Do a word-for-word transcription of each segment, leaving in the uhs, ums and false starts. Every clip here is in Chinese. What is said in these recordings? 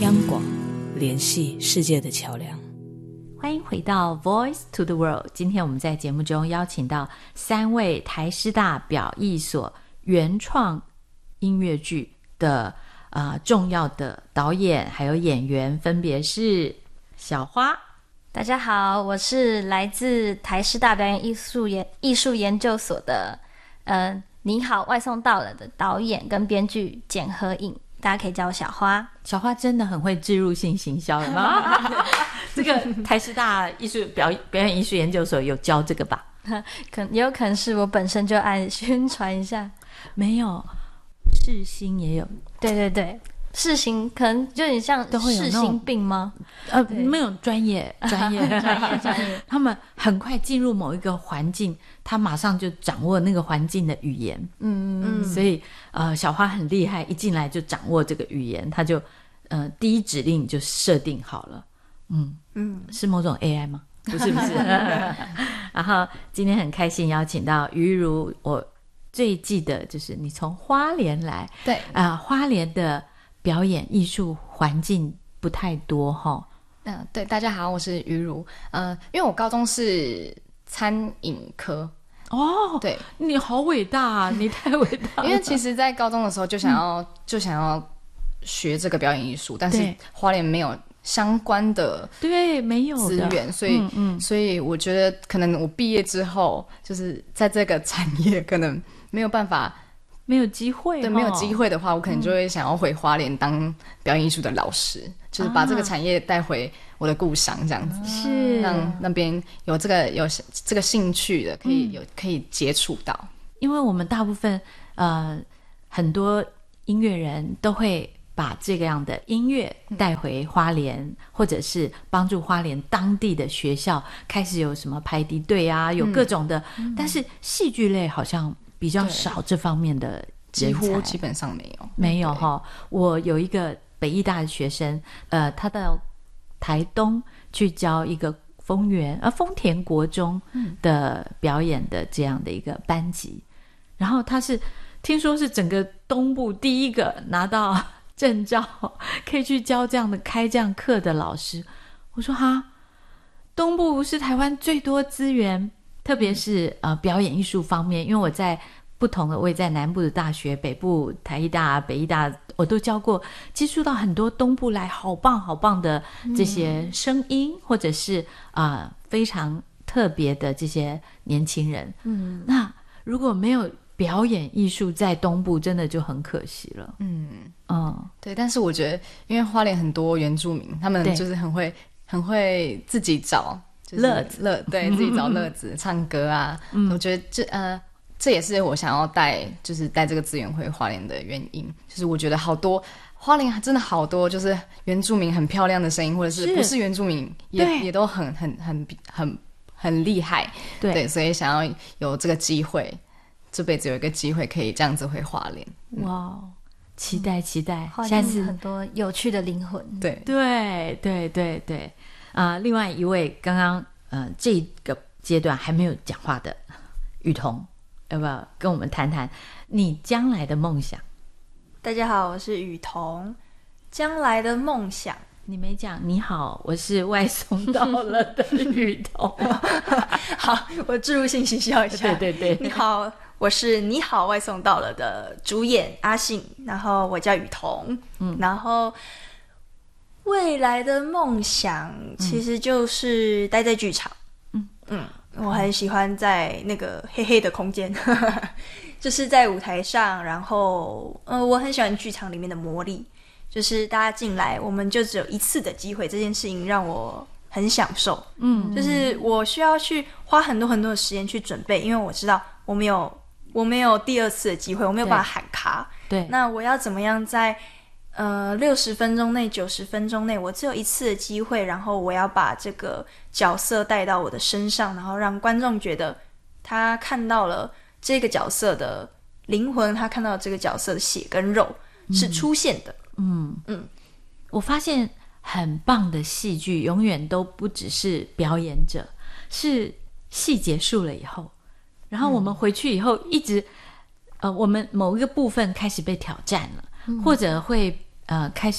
央广，联系世界的桥梁。 欢迎回到 Voice to the World。 今天我们在节目中邀请到三位台师大表艺所原创音乐剧的、呃、重要的导演还有演员，分别是小花。 大家好，我是来自台师大表演艺术研艺术研究所的呃，你好外送到了的导演跟编剧简和颖，大家可以叫我小花。 小花真的很会置入性行销了吗？这个台师大艺术表表演艺术研究所有教这个吧？ 可也有可能是我本身就爱宣传一下。 没有，世新也有。 对对对，世新可能就有点像世新病吗？ 呃，没有专业专业专业专业， 他们很快进入某一个环境，他马上就掌握那个环境的语言。嗯嗯，所以呃，小花很厉害，一进来就掌握这个语言，他就呃第一指令就设定好了。嗯嗯，是某种 A I 吗？不是不是。然后今天很开心邀请到于如，我最记得就是你从花莲来， 对啊、呃，花莲的表演艺术环境不太多哈。 嗯、呃，对，大家好，我是于如。呃，因为我高中是餐饮科。 哦， 对， 你好伟大啊！你太伟大了。 因为其实在高中的时候就想要、嗯、就想要学这个表演艺术，但是花莲没有相关的对没有资源，所以嗯嗯所以我觉得可能我毕业之后就是在这个产业可能没有办法， 没有机会。 对，没有机会的话，我可能就会想要回花莲当表演艺术的老师、嗯、就是把这个产业带回我的故乡这样子， 是让那边有这个有这个兴趣的可以有、嗯、可以接触到。 因为我们大部分呃很多音乐人都会把这个样的音乐带回花莲、嗯、或者是帮助花莲当地的学校开始有什么排笛队啊，有各种的、嗯、但是戏剧类好像比较少这方面的人才， 几乎基本上没有没有齁。我有一个北艺大的学生，呃，他到台东去教一个丰原呃丰田国中的表演的这样的一个班级、嗯、然后他是听说是整个东部第一个拿到证照可以去教这样的开这样课的老师。我说哈，东部是台湾最多资源，特别是、嗯、呃表演艺术方面，因为我在不同的，我也在南部的大学，北部台艺大、北艺大，我都教过，接触到很多东部来好棒好棒的这些声音，嗯、或者是啊、呃、非常特别的这些年轻人。嗯，那如果没有表演艺术在东部，真的就很可惜了。嗯嗯，对。但是我觉得，因为花莲很多原住民，他们就是很会很会自己找乐子， 乐对自己找乐子，唱歌啊。嗯，我觉得这呃。这也是我想要带就是带这个资源回花莲的原因，就是我觉得好多花莲真的好多就是原住民很漂亮的声音，或者是不是原住民也也都很很很很很厉害。 对, 对，所以想要有这个机会，这辈子有一个机会可以这样子回花莲。 哇、嗯，期待期待， 下次很多有趣的灵魂。 对对对对对啊、呃！另外一位刚刚呃这个阶段还没有讲话的雨桐，要不要跟我们谈谈你将来的梦想？ 大家好，我是雨桐。将来的梦想， 你没讲。你好，我是外送到了的雨桐。 好，我置入性行销一下。 对对对， 你好，我是你好外送到了的主演阿信，然后我叫雨桐。嗯，然后未来的梦想其实就是待在剧场。嗯嗯。我很喜欢在那个黑黑的空间就是在舞台上，然后呃，我很喜欢剧场里面的魔力，就是大家进来我们就只有一次的机会，这件事情让我很享受。嗯，就是我需要去花很多很多的时间去准备，因为我知道我没有我没有第二次的机会，我没有办法喊卡。对，那我要怎么样在呃，六十分钟内、九十分钟内，我只有一次的机会，然后我要把这个角色带到我的身上，然后让观众觉得他看到了这个角色的灵魂，他看到了这个角色的血跟肉是出现的。嗯嗯， 我发现很棒的戏剧永远都不只是表演者，是戏结束了以后，然后我们回去以后一直、呃，我们某一个部分开始被挑战了。或者会呃开始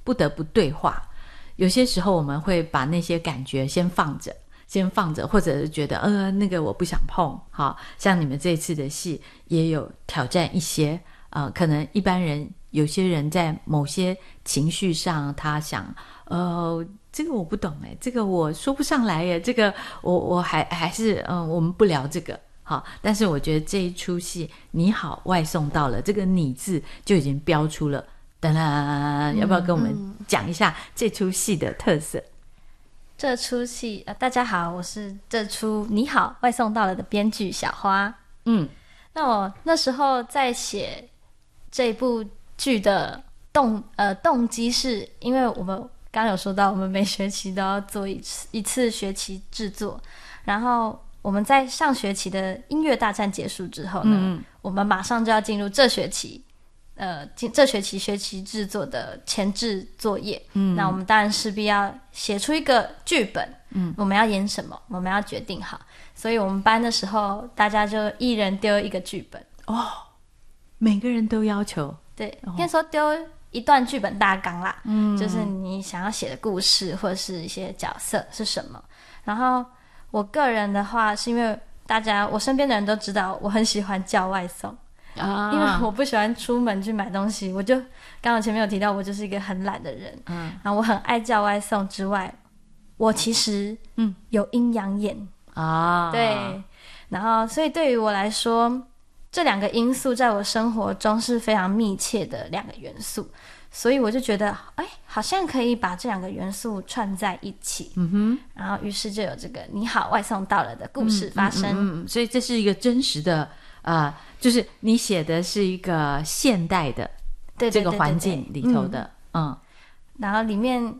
不得不对话。有些时候我们会把那些感觉先放着先放着，或者是觉得呃那个我不想碰。好像你们这次的戏也有挑战一些呃，可能一般人有些人在某些情绪上他想呃这个我不懂诶，这个我说不上来耶，这个我我还还是嗯、呃，我们不聊这个。好，但是我觉得这一出戏你好外送到了，这个你字就已经标出了噔噔，要不要跟我们讲一下这出戏的特色？ 这出戏、呃、大家好，我是这出你好外送到了的编剧小花。 嗯， 那我那时候在写这部剧的动呃动机是因为我们刚刚有说到我们每学期都要做一次一次学期制作，然后我们在上学期的音乐大战结束之后呢、嗯、我们马上就要进入这学期呃，这学期学期制作的前置作业。嗯，那我们当然势必要写出一个剧本。嗯，我们要演什么，我们要决定好。所以我们班的时候，大家就一人丢一个剧本。 哦，每个人都要求。 对，应该说丢一段剧本大纲啦。嗯，就是你想要写的故事或者是一些角色是什么。然后我个人的话，是因为大家我身边的人都知道，我很喜欢叫外送。啊，因为我不喜欢出门去买东西，我就刚刚前面有提到我就是一个很懒的人。嗯，然后我很爱叫外送之外，我其实嗯有阴阳眼啊，对，然后所以对于我来说，这两个因素在我生活中是非常密切的两个元素，所以我就觉得哎，好像可以把这两个元素串在一起。嗯哼，然后于是就有这个你好外送到了的故事发生。嗯嗯嗯嗯，所以这是一个真实的啊、呃，就是你写的是一个现代的这个环境里头的。嗯， 然后里面